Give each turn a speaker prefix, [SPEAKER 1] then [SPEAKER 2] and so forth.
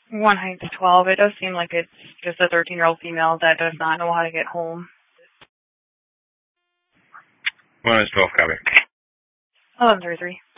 [SPEAKER 1] One height 12. It does seem like it's just a 13-year-old female that does not know how to get home.
[SPEAKER 2] 1 is 12, copy.
[SPEAKER 1] 1133.